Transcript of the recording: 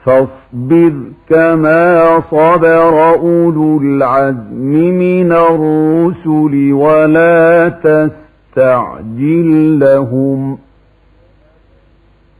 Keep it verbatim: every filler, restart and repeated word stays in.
فاصبر كما صبر أولو العزم من الرسل ولا تستعجل لهم